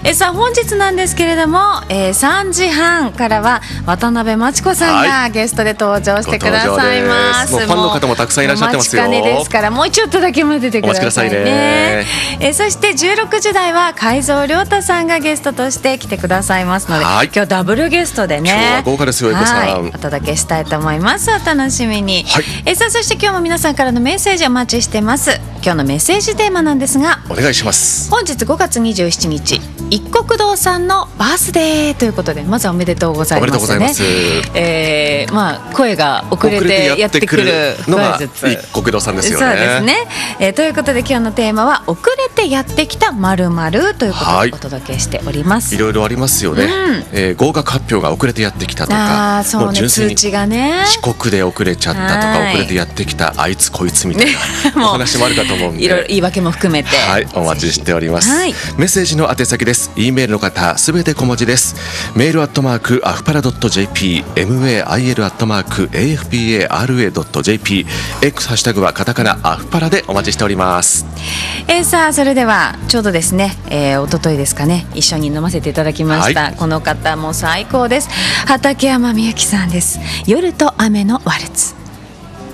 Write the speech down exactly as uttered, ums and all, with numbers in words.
えさあ本日なんですけれども、えー、さんじはんからは渡辺真知子さんがゲストで登場してくださいます。 もうファンの方もたくさんいらっしゃってますよ。 お待ちかねですからもうちょっとだけ待っててくださいね。 お待ちくださいね。 えー、そしてじゅうろくじ台は海蔵亮太さんがゲストとして来てくださいますので、 はい、 今日ダブルゲストでね、 今日は豪華ですよ、エコさん、 はい、お届けしたいと思います。お楽しみに、 はい、 えー、さあそして今日も皆さんからのメッセージお待ちしてます。今日のメッセージテーマなんですが、 お願いします。 本日ごがつにじゅうしちにち一国堂さんのバースデーということで、まずはおめでとうございますね。 おめでとうございます。 えー、まあ声が遅れてやってくるのが一国堂さんですよね。 そうですね、えー、ということで今日のテーマは遅れてやってきた〇〇ということでお届けしております。 いろいろありますよね、うん、えー、合格発表が遅れてやってきたとか、 あそう、ね、もう純粋に通知がね遅刻で遅れちゃったとか、遅れてやってきたあいつこいつみたいなお話もあるかと思うんで、 いろいろ言い訳も含めて、 はい、お待ちしております、はい、メッセージの宛先です。 E メールの方すべて小文字です。メールアットマークアフパラドット ジェーピー メール アットマーク エーエフピーエーアールエードット ジェーピー X ハッシュタグはカタカナアフパラでお待ちしております。 えー、さあそれではちょうどですね、えー、一昨日ですかね、一緒に飲ませていただきました、はい、この方も最高です。畠山みゆきさんです。夜と雨のワルツ。